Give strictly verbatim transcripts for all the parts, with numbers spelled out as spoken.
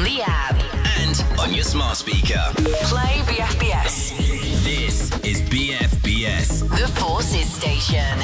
the app and on your smart speaker. Play B F B S. This is B F B S, The Forces Station.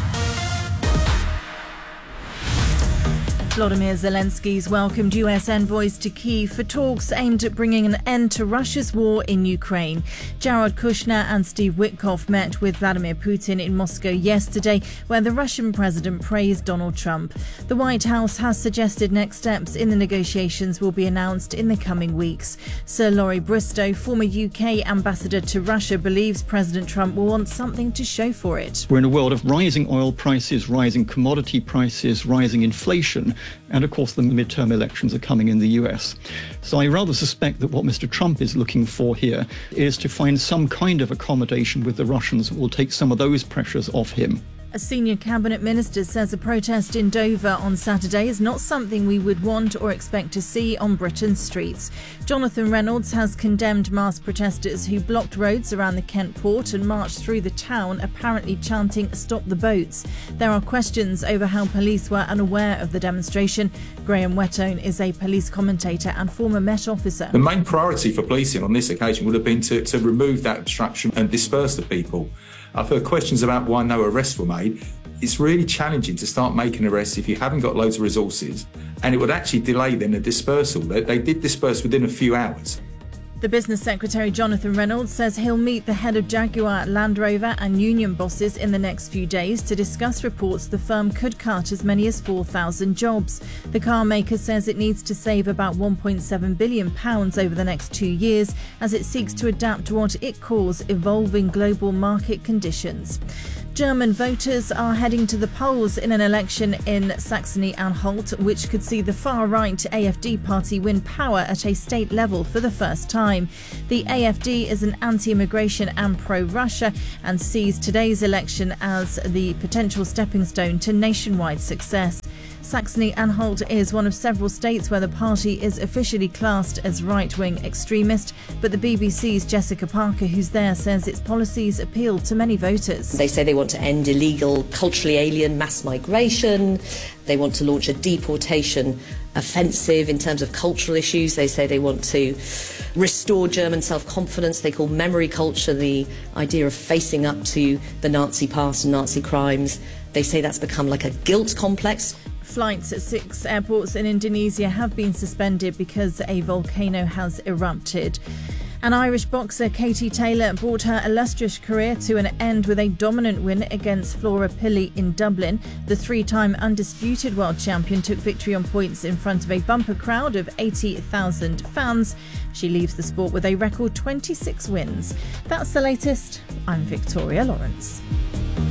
Volodymyr Zelensky's welcomed U S envoys to Kyiv for talks aimed at bringing an end to Russia's war in Ukraine. Jared Kushner and Steve Witkoff met with Vladimir Putin in Moscow yesterday, where the Russian president praised Donald Trump. The White House has suggested next steps in the negotiations will be announced in the coming weeks. Sir Laurie Bristow, former U K ambassador to Russia, believes President Trump will want something to show for it. We're in a world of rising oil prices, rising commodity prices, rising inflation. And of course, the midterm elections are coming in the U S. So I rather suspect that what Mister Trump is looking for here is to find some kind of accommodation with the Russians that will take some of those pressures off him. A senior cabinet minister says a protest in Dover on Saturday is not something we would want or expect to see on Britain's streets. Jonathan Reynolds has condemned mass protesters who blocked roads around the Kent port and marched through the town, apparently chanting "Stop the boats." There are questions over how police were unaware of the demonstration. Graham Whettone is a police commentator and former Met officer. The main priority for policing on this occasion would have been to, to remove that obstruction and disperse the people. I've heard questions about why no arrests were made. It's really challenging to start making arrests if you haven't got loads of resources, and it would actually delay then the dispersal. They, they did disperse within a few hours. The Business Secretary Jonathan Reynolds says he'll meet the head of Jaguar, Land Rover and union bosses in the next few days to discuss reports the firm could cut as many as four thousand jobs. The car maker says it needs to save about one point seven billion pounds over the next two years as it seeks to adapt to what it calls evolving global market conditions. German voters are heading to the polls in an election in Saxony-Anhalt, which could see the far-right A F D party win power at a state level for the first time. The A F D is an anti-immigration and pro-Russia and sees today's election as the potential stepping stone to nationwide success. Saxony-Anhalt is one of several states where the party is officially classed as right-wing extremist, but the B B C's Jessica Parker, who's there, says its policies appeal to many voters. They say they want to end illegal, culturally alien mass migration. They want to launch a deportation offensive in terms of cultural issues. They say they want to restore German self-confidence. They call memory culture the idea of facing up to the Nazi past and Nazi crimes. They say that's become like a guilt complex. Flights at six airports in Indonesia have been suspended because a volcano has erupted. An Irish boxer, Katie Taylor, brought her illustrious career to an end with a dominant win against Flora Pilley in Dublin. The three-time undisputed world champion took victory on points in front of a bumper crowd of eighty thousand fans. She leaves the sport with a record twenty-six wins. That's the latest. I'm Victoria Lawrence.